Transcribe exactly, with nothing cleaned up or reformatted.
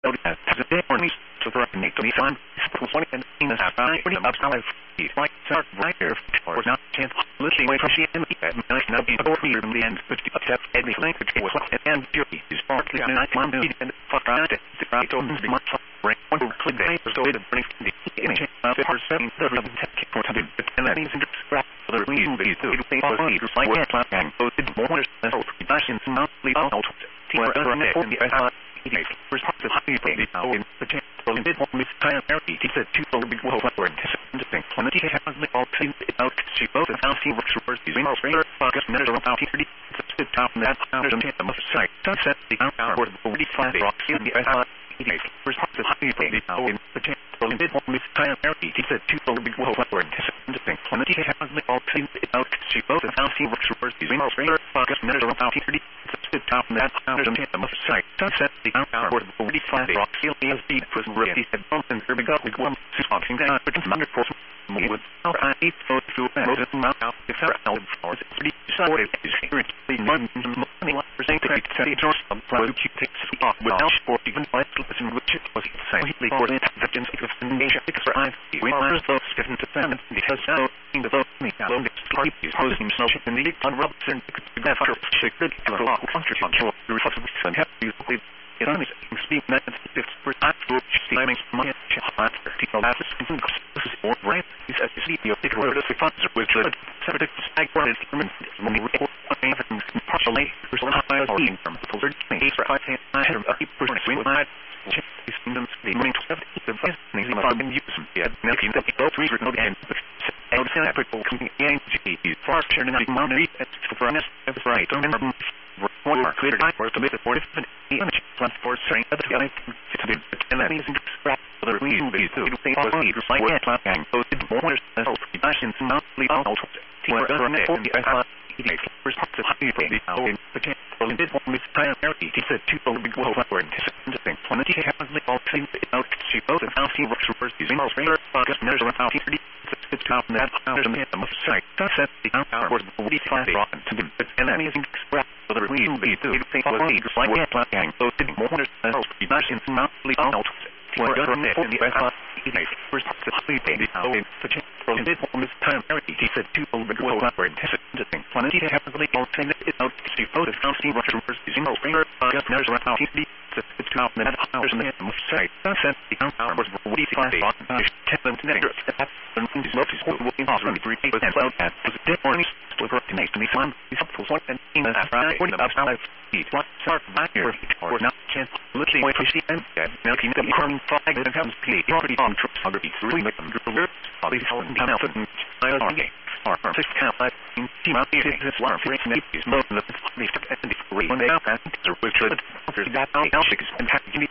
So that the day or needs to threaten to be found. One and in the half I pretty much how I feel like start right there or not chance listening away from she and me at night not be over here in the end but accept everything which was and beauty is partly on night one and fuck out it the right on the much right one click day so it brings the image of the first seven the tech for to the and that means in the scrap for the reason they do it think was either like that and so it more so productions not leave out team other net and the first part of the thing in the well, in this time, Mary, he said two little big world were interesting. When the teacher has the all seen it out, she both and now see works reverse using all straight focus matters around thirty. The top and that founders and the most site. Sunset the hour for the forty-five rocks in the I first part of the thing in the well, in this time, Mary, he said two little big world were interesting. When the teacher has the all seen it out, she both and now see works reverse using all straight focus matters around thirty. The top and that founders and the most site. Sunset the hour for the forty-five rocks in the prison room. He said, "Don't think we got we want to talk things out, but it's under course with our I so to most of them out if there are for the pretty solid is here the money money percent to say just some flow to take off without for even by listen which it was saying he for the victims of the nation because I we are those given to them because now in the vote me alone the party is posing himself in the on Robinson to that for secret for law country control the responsibility and have to believe it only speak that if for that for timing money hot people that this is all right is as you see the word of the funds with the separate stag wanted when we report partially personal high or from the third phase for I had a person swing my these kingdoms the main seven the vice name of the use yeah making the both three written and and separate company is far sharing the money at for us every right remember one more clear time for to make the forty image plus for saying that the to be and that means scrap the reason they do think all need to like that and so it more as productions not leave out to work on it and the first part of the thing in potential in this one time Mary he said two little big world were interesting when the teacher has the all seen it out she both and now see works reverse using all straight focus matters around thirty the top and that founders and the most site sunset the hour for the forty-five rock to the and that means scrap the reason they do think all need to like that and so it more as productions not leave out to work on it and the first part of the thing in potential in this one time Mary he said two little big world were interesting when the teacher has the all seen it out she both and now see works reverse using all straight focus matters around thirty the top and that founders and the most site sunset the hour for the forty-five rock ten them to negative and these notes is what we also three with and cloud at was dead morning to work to make to me one is helpful one and in the right when about five feet what start back here or not chance literally wait for she and now can you come flag that comes P property on trips under be three make them group all these how and out and I was okay or six count like in team out here this one for is more than the three and three when they out and which that out and